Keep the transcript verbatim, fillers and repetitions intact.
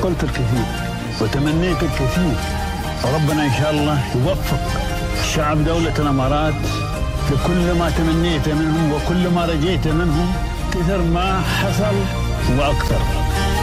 وحصلت الكثير وتمنيت الكثير، وربنا إن شاء الله يوفق شعب دولة الإمارات لكل ما تمنيت منهم وكل ما رجيت منهم كثر ما حصل وأكثر.